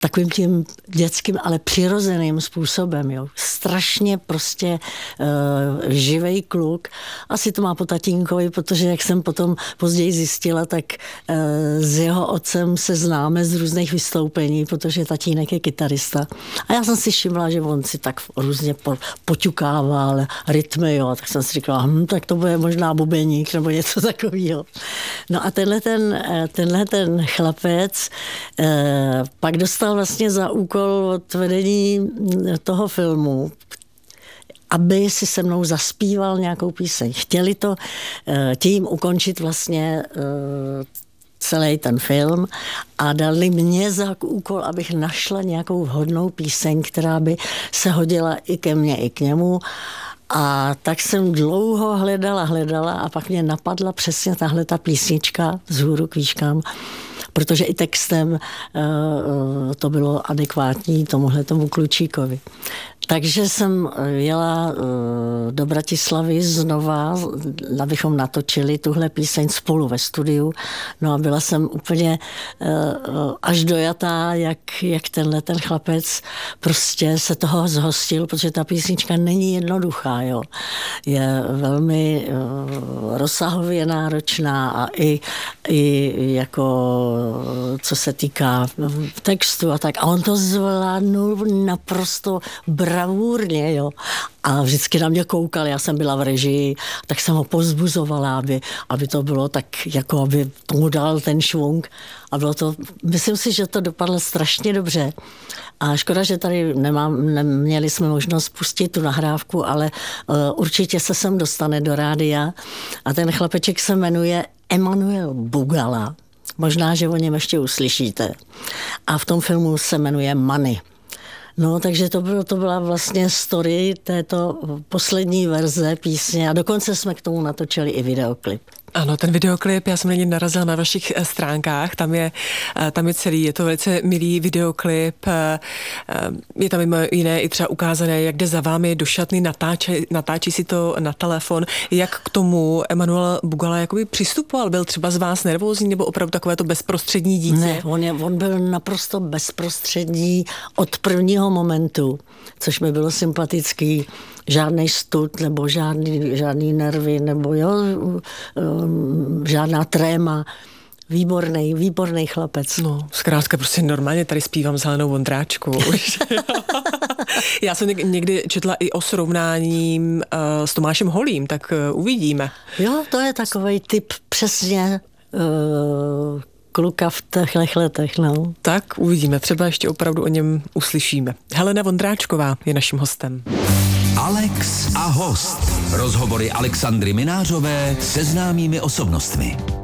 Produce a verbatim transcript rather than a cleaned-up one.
takovým tím dětským, ale přirozeným způsobem. Jo. Strašně prostě uh, živej kluk. Asi to má po tatínkovi, protože jak jsem potom později zjistila, tak uh, s jeho otcem se známe z různých vystoupení, protože tatínek je kytarista. A já jsem si všimla, že on si tak různě po, poťukával rytmy, jo. Tak jsem si říkala, hm, tak to bude možná bubeník nebo něco takového. No a tenhle ten, tenhle ten chlapec uh, pak dostal vlastně za úkol od vedení toho filmu, aby si se mnou zaspíval nějakou píseň. Chtěli to tím ukončit vlastně celý ten film a dali mě za úkol, abych našla nějakou vhodnou píseň, která by se hodila i ke mně, i k němu. A tak jsem dlouho hledala, hledala a pak mě napadla přesně tahle ta písnička Vzhůru k výškám, protože i textem uh, to bylo adekvátní tomuhle tomu klučíkovi. Takže jsem jela uh, do Bratislavy znova, abychom natočili tuhle píseň spolu ve studiu. No a byla jsem úplně uh, až dojatá, jak, jak tenhle ten chlapec prostě se toho zhostil, protože ta písnička není jednoduchá, jo. Je velmi uh, rozsahově náročná a i, i jako co se týká textu a tak. A on to zvládnul naprosto bravurně, jo. A vždycky na mě koukal, já jsem byla v režii, tak jsem ho povzbuzovala, aby, aby to bylo tak, jako aby tomu dal ten švung. A bylo to, myslím si, že to dopadlo strašně dobře. A škoda, že tady nemám, neměli jsme možnost pustit tu nahrávku, ale uh, určitě se sem dostane do rádia. A ten chlapeček se jmenuje Emanuel Bugala. Možná, že o něm ještě uslyšíte. A v tom filmu se jmenuje Money. No, takže to, bylo, to byla vlastně story této poslední verze písně a dokonce jsme k tomu natočili i videoklip. Ano, ten videoklip, já jsem na něj narazila na vašich stránkách, tam je, tam je celý, je to velice milý videoklip, je tam mimo jiné i třeba ukázané, jak jde za vámi do šatny, natáčí, natáčí si to na telefon. Jak k tomu Emanuel Bugala jakoby přistupoval? Byl třeba z vás nervózní nebo opravdu takové to bezprostřední dítě? Ne, on, je, on byl naprosto bezprostřední od prvního momentu, což mi bylo sympatický. Žádný stud, nebo žádný, žádný nervy, nebo jo, žádná tréma. Výborný, výborný chlapec. No, zkrátka prostě normálně tady zpívám s Helenou Vondráčkovou. Já jsem někdy četla i o srovnáním uh, s Tomášem Holým, tak uh, uvidíme. Jo, to je takovej typ přesně uh, kluka v těchto letech, no. Tak uvidíme, třeba ještě opravdu o něm uslyšíme. Helena Vondráčková je naším hostem. Alex a host. Rozhovory Alexandry Minářové se známými osobnostmi.